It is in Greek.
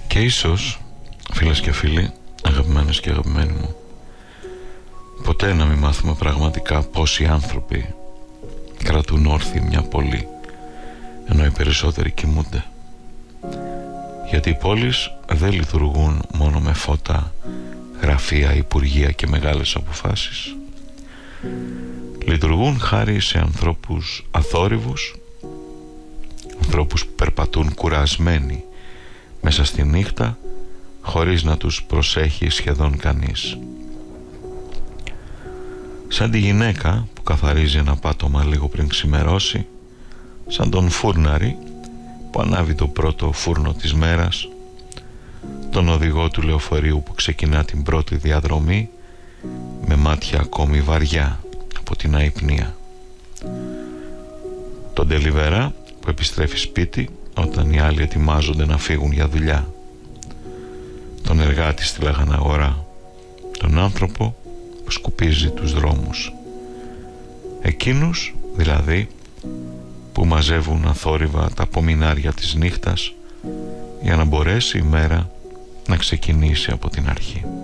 Και ίσως, φίλες και φίλοι, αγαπημένες και αγαπημένοι μου, ποτέ να μην μάθουμε πραγματικά πόσοι άνθρωποι κρατούν όρθιοι μια πόλη, ενώ οι περισσότεροι κοιμούνται. Γιατί οι πόλεις δεν λειτουργούν μόνο με φώτα, γραφεία, υπουργεία και μεγάλες αποφάσεις. Λειτουργούν χάρη σε ανθρώπους αθόρυβους, ανθρώπους που περπατούν κουρασμένοι μέσα στη νύχτα, χωρίς να τους προσέχει σχεδόν κανείς. Σαν τη γυναίκα που καθαρίζει ένα πάτωμα λίγο πριν ξημερώσει, σαν τον φούρναρη που ανάβει το πρώτο φούρνο της μέρας, τον οδηγό του λεωφορείου που ξεκινά την πρώτη διαδρομή με μάτια ακόμη βαριά από την αϊπνία, τον τελιβερά που επιστρέφει σπίτι όταν οι άλλοι ετοιμάζονται να φύγουν για δουλειά, τον εργάτη στη λαχαναγορά, τον άνθρωπο που σκουπίζει τους δρόμους, εκείνους δηλαδή που μαζεύουν αθόρυβα τα απομεινάρια της νύχτας για να μπορέσει η μέρα να ξεκινήσει από την αρχή.